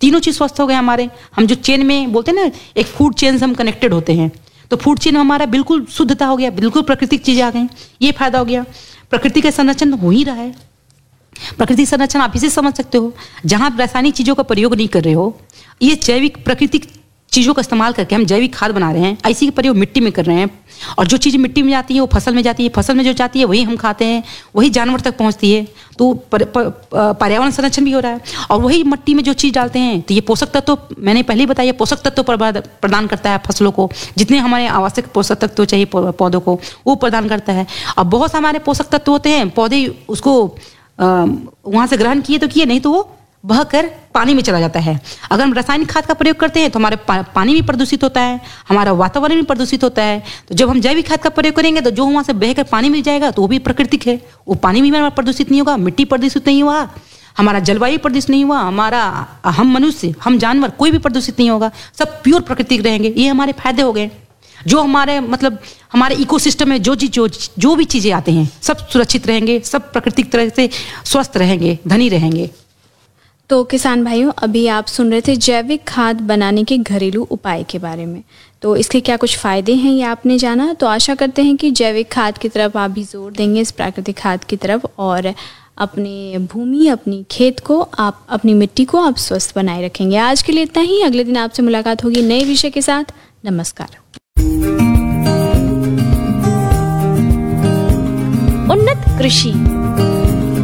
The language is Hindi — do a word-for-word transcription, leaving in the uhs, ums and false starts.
तीनों चीज़ स्वस्थ हो गए हमारे। हम जो चेन में बोलते हैं ना, एक फूड चेन से हम कनेक्टेड होते हैं, तो फूड चेन हमारा बिल्कुल शुद्धता हो गया, बिल्कुल प्राकृतिक चीज़ें आ गई, ये फायदा हो गया। प्रकृति का संरक्षण हो ही रहा है। प्रकृति संरक्षण आप इसे समझ सकते हो, जहाँ आप रासायनिक चीज़ों का प्रयोग नहीं कर रहे हो, ये जैविक प्राकृतिक चीज़ों का इस्तेमाल करके हम जैविक खाद बना रहे हैं, ऐसी का प्रयोग मिट्टी में कर रहे हैं। और जो चीज़ मिट्टी में जाती है वो फसल में जाती है, फसल में जो जाती है वही हम खाते हैं, वही जानवर तक पहुंचती है। तो पर्यावरण संरक्षण भी हो रहा है। और वही मिट्टी में जो चीज़ डालते हैं तो ये पोषक तत्व, तो मैंने पहले ही बताया, पोषक तत्व प्रदान करता है फसलों को, जितने हमारे आवश्यक पोषक तत्व चाहिए पौधों को वो प्रदान करता है। अब बहुत हमारे पोषक तत्व होते हैं, पौधे उसको वहाँ से ग्रहण किए तो किए, नहीं तो वो बह कर पानी में चला जाता है। अगर हम रासायनिक खाद का प्रयोग करते हैं तो हमारे पा, पानी भी प्रदूषित होता है, हमारा वातावरण भी प्रदूषित होता है। तो जब हम जैविक खाद का प्रयोग करेंगे तो जो वहाँ से बहकर पानी में जाएगा तो वो भी प्राकृतिक है, वो पानी भी हमारा प्रदूषित नहीं होगा, मिट्टी प्रदूषित नहीं हुआ, हमारा जलवायु प्रदूषित नहीं हुआ, हमारा हम मनुष्य, हम जानवर, कोई भी प्रदूषित नहीं होगा, सब प्योर प्राकृतिक रहेंगे। ये हमारे फायदे हो गए। जो हमारे मतलब हमारे इकोसिस्टम में जो चीज जो जो भी चीज़ें आते हैं सब सुरक्षित रहेंगे, सब प्राकृतिक तरह से स्वस्थ रहेंगे, धनी रहेंगे। तो किसान भाइयों, अभी आप सुन रहे थे जैविक खाद बनाने के घरेलू उपाय के बारे में। तो इसके क्या कुछ फ़ायदे हैं ये आपने जाना। तो आशा करते हैं कि जैविक खाद की तरफ आप भी जोर देंगे, इस प्राकृतिक खाद की तरफ, और अपने भूमि, अपनी खेत को, आप अपनी मिट्टी को आप स्वस्थ बनाए रखेंगे। आज के लिए इतना ही। अगले दिन आपसे मुलाकात होगी नए विषय के साथ। नमस्कार। उन्नत कृषि